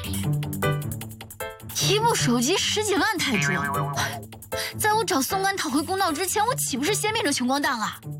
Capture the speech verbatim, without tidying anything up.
一部手机十几万泰铢，在我找宋安讨回公道之前，我岂不是先变成穷光蛋了？